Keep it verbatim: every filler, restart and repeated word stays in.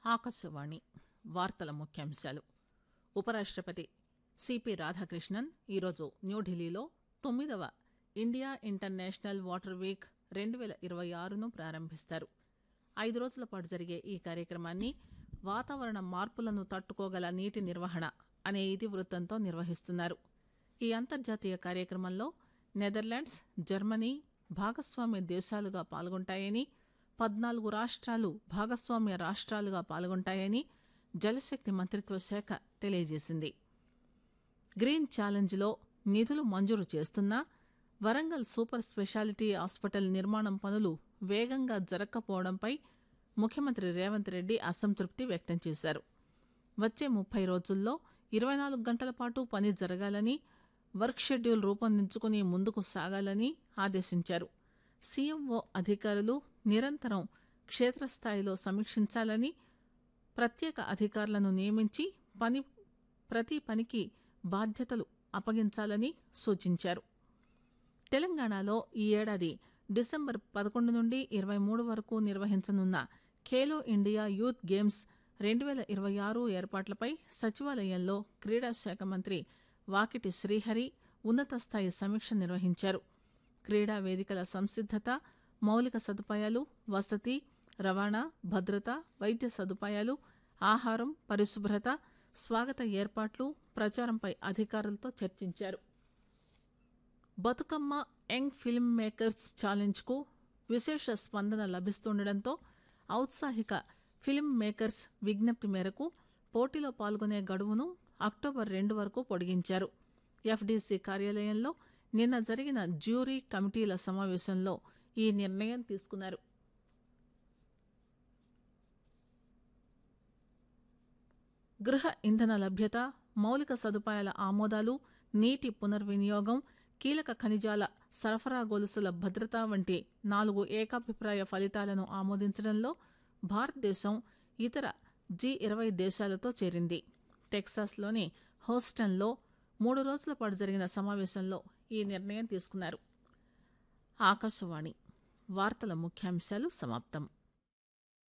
ఆకాశవాణి వార్తల ముఖ్యాంశాలు. ఉపరాష్టపతి సిపి రాధాకృష్ణన్ ఈరోజు న్యూఢిల్లీలో తొమ్మిదవ ఇండియా ఇంటర్నేషనల్ వాటర్ వీక్ రెండు పేల ఇరవై ఆరును ప్రారంభిస్తారు. ఐదు రోజుల పాటు జరిగే ఈ కార్యక్రమాన్ని వాతావరణ మార్పులను తట్టుకోగల నీటి నిర్వహణ అనే ఇతివృత్తంతో నిర్వహిస్తున్నారు. ఈ అంతర్జాతీయ కార్యక్రమంలో నెదర్లాండ్స్, జర్మనీ భాగస్వామ్య దేశాలుగా పాల్గొంటాయని, పద్నాలుగు రాష్ట్రాలు భాగస్వామ్య రాష్ట్రాలుగా పాల్గొంటాయని జలశక్తి మంత్రిత్వ శాఖ తెలియజేసింది. గ్రీన్ ఛాలెంజ్లో నిధులు మంజూరు చేస్తున్నా వరంగల్ సూపర్ స్పెషాలిటీ హాస్పిటల్ నిర్మాణం పనులు వేగంగా జరగకపోవడంపై ముఖ్యమంత్రి రేవంత్ రెడ్డి అసంతృప్తి వ్యక్తం చేశారు. వచ్చే ముప్పై రోజుల్లో ఇరవై నాలుగు గంటల పాటు పని జరగాలని, వర్క్ షెడ్యూల్ రూపొందించుకుని ముందుకు సాగాలని ఆదేశించారు. సీఎంఓ అధికారులు నిరంతరం క్షేత్రస్థాయిలో సమీక్షించాలని, ప్రత్యేక అధికారులను నియమించి పని ప్రతి పనికి బాధ్యతలు అప్పగించాలని సూచించారు. తెలంగాణలో ఈ ఏడాది డిసెంబర్ పదకొండు నుండి ఇరవై మూడు వరకు నిర్వహించనున్న ఖేలో ఇండియా యూత్ గేమ్స్ రెండు పేల ఇరవై ఆరు ఏర్పాట్లపై సచివాలయంలో క్రీడాశాఖ మంత్రి వాకిటి శ్రీహరి ఉన్నత స్థాయి సమీక్ష నిర్వహించారు. క్రీడా వేదికల సంసిద్దత, మౌలిక సదుపాయాలు, వసతి, రవాణా, భద్రత, వైద్య సదుపాయాలు, ఆహారం, పరిశుభ్రత, స్వాగత ఏర్పాట్లు, ప్రచారంపై అధికారులతో చర్చించారు. Bathukamma young film makers challenge కు విశేష స్పందన లభిస్తుండటంతో ఔత్సాహిక ఫిల్మ్ మేకర్స్ విజ్ఞప్తి మేరకు పోటీలో పాల్గొనే గడువును అక్టోబర్ రెండు వరకు పొడిగించారు. ఎఫ్డీసీ కార్యాలయంలో నిన్న జరిగిన జ్యూరీ కమిటీల సమావేశంలో ఈ నిర్ణయం తీసుకున్నారు. గృహ ఇంధన లభ్యత, మౌలిక సదుపాయాల ఆమోదాలు, నీటి పునర్వినియోగం, కీలక ఖనిజాల సరఫరా గొలుసుల భద్రత వంటి నాలుగు ఏకాభిప్రాయ ఫలితాలను ఆమోదించడంలో భారతదేశం ఇతర జీ ఇరవై దేశాలతో చేరింది. టెక్సాస్లోని హోస్టన్లో మూడు రోజుల పాటు జరిగిన సమావేశంలో ఈ నిర్ణయం తీసుకున్నారు. ఆకాశవాణి వార్తల ముఖ్యాంశాలు సమాప్తం.